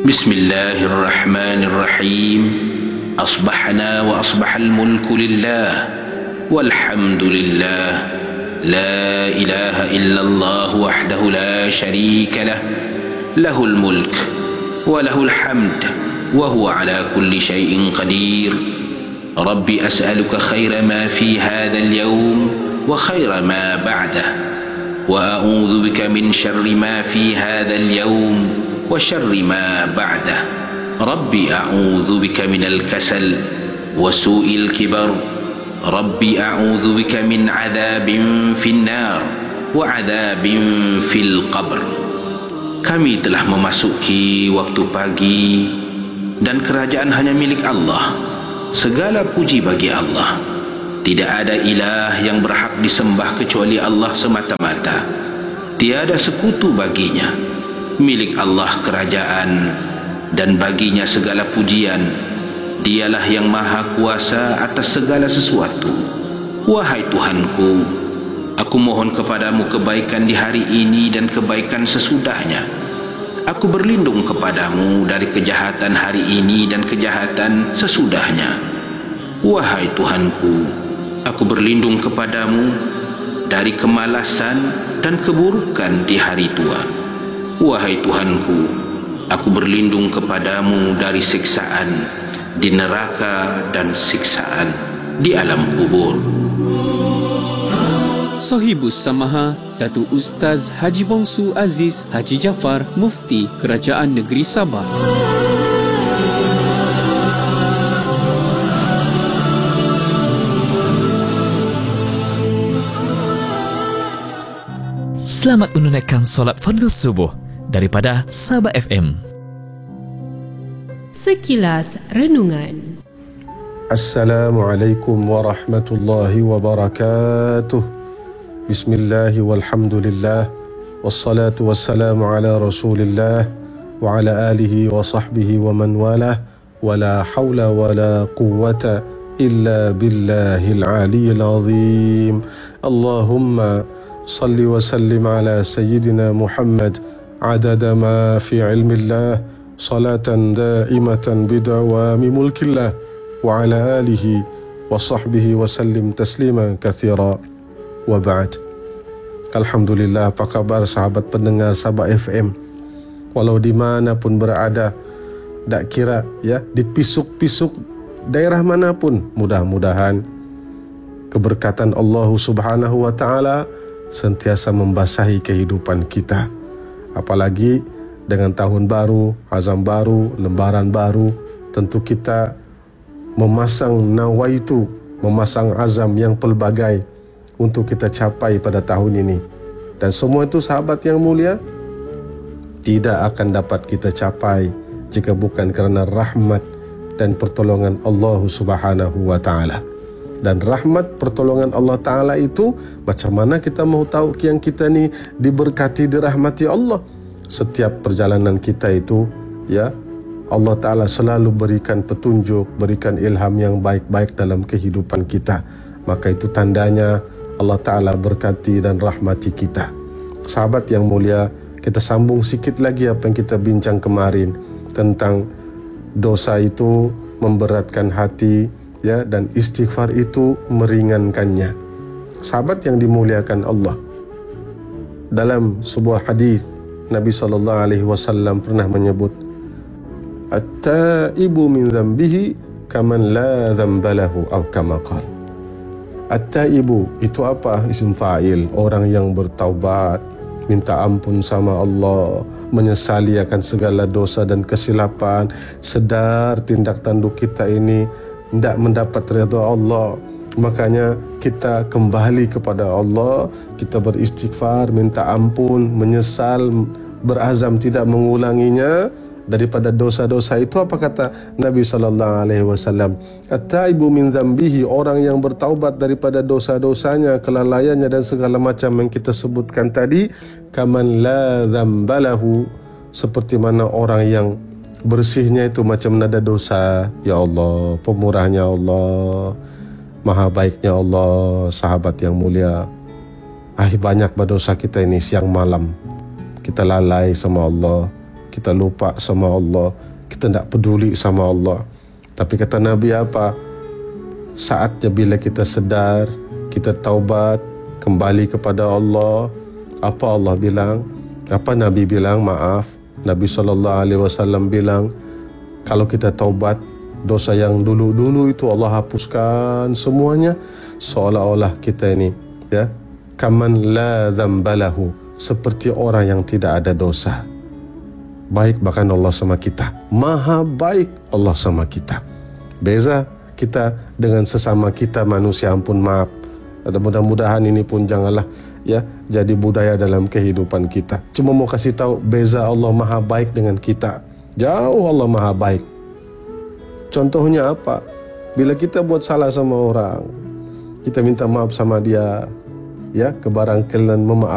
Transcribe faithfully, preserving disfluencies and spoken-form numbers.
بسم الله الرحمن الرحيم أصبحنا وأصبح الملك لله والحمد لله لا إله إلا الله وحده لا شريك له له الملك وله الحمد وهو على كل شيء قدير رب أسألك خير ما في هذا اليوم وخير ما بعده وأعوذ بك من شر ما في هذا اليوم وشر ما بعده ربي أعوذ بك من الكسل وسوء الكبر ربي أعوذ بك من عذاب في النار وعذاب في القبر. Kami telah memasuki waktu pagi dan kerajaan hanya milik Allah. Segala puji bagi Allah. Tidak ada ilah yang berhak disembah kecuali Allah semata-mata. Tiada sekutu baginya. Milik Allah kerajaan dan baginya segala pujian. Dialah yang maha kuasa atas segala sesuatu. Wahai Tuhanku, aku mohon kepadamu kebaikan di hari ini dan kebaikan sesudahnya. Aku berlindung kepadamu dari kejahatan hari ini dan kejahatan sesudahnya. Wahai Tuhanku, aku berlindung kepadamu dari kemalasan dan keburukan di hari tua. Wahai Tuhanku, aku berlindung kepadamu dari siksaan di neraka dan siksaan di alam kubur. Sahibus Samaha Datuk Ustaz Haji Bongsu Aziz Haji Jaafar Mufti Kerajaan Negeri Sabah. Selamat menunaikan solat fardu subuh daripada Sabah F M. Sekilas Renungan. Assalamualaikum warahmatullahi wabarakatuh. Bismillahi walhamdulillah wassalatu wassalamu ala rasulillah wa ala alihi wa sahbihi wa man walah wa la hawla wa la quwwata illa billahil aliyyil azim. Allahumma salli wa sallim ala sayyidina Muhammad adada ma fi ilmillah salatan daimatan bidawami mulkillah wa ala alihi wa sahbihi wa sallim taslima kathira wa ba'd. Alhamdulillah, apa kabar sahabat pendengar Sabah F M? Walau di mana pun berada, tak kira ya di pisuk-pisuk daerah manapun, mudah-mudahan keberkatan Allah Subhanahu wa taala sentiasa membasahi kehidupan kita. Apalagi dengan tahun baru, azam baru, lembaran baru, tentu kita memasang nawaitu, memasang azam yang pelbagai untuk kita capai pada tahun ini. Dan semua itu sahabat yang mulia tidak akan dapat kita capai jika bukan kerana rahmat dan pertolongan Allah Subhanahu wa taala. Dan rahmat pertolongan Allah Ta'ala itu, macam mana kita mau tahu yang kita ni diberkati, dirahmati Allah? Setiap perjalanan kita itu, ya, Allah Ta'ala selalu berikan petunjuk, berikan ilham yang baik-baik dalam kehidupan kita. Maka itu tandanya Allah Ta'ala berkati dan rahmati kita. Sahabat yang mulia, kita sambung sikit lagi apa yang kita bincang kemarin tentang dosa itu memberatkan hati, ya, dan istighfar itu meringankannya. Sahabat yang dimuliakan Allah, dalam sebuah hadis Nabi sallallahu alaihi wasallam pernah menyebut, at-taibu min dhanbihi kaman la dhanba lahu, atau kama qala. At-taibu itu apa? Isim fa'il, orang yang bertaubat, minta ampun sama Allah, menyesali akan segala dosa dan kesilapan, sedar tindak tanduk kita ini tidak mendapat redha Allah. Makanya kita kembali kepada Allah, kita beristighfar, minta ampun, menyesal, berazam tidak mengulanginya daripada dosa-dosa itu. Apa kata Nabi sallallahu alaihi wasallam? At-taibu min dhanbihi, orang yang bertaubat daripada dosa-dosanya, kelalaiannya dan segala macam yang kita sebutkan tadi, kaman la dzambalahu, seperti mana orang yang bersihnya itu macam nada dosa. Ya Allah, pemurahnya Allah, maha baiknya Allah. Sahabat yang mulia, ah, banyak berdosa kita ini siang malam. Kita lalai sama Allah, kita lupa sama Allah, kita tidak peduli sama Allah. Tapi kata Nabi apa? Saatnya bila kita sedar, kita taubat, kembali kepada Allah. Apa Allah bilang? Apa Nabi bilang? Maaf, Nabi sallallahu alaihi wasallam bilang, kalau kita taubat, dosa yang dulu-dulu itu Allah hapuskan semuanya, seolah-olah kita ini, ya, kaman la dzambalahu, seperti orang yang tidak ada dosa. Baik bahkan Allah sama kita, maha baik Allah sama kita. Beza kita dengan sesama kita manusia, ampun maaf. Mudah-mudahan ini pun janganlah ya jadi budaya dalam kehidupan kita. Cuma mau kasih tahu beza Allah maha baik dengan kita. Jauh Allah maha baik. Contohnya apa? Bila kita buat salah sama orang, kita minta maaf sama dia, ya, kebarangkalian memaaf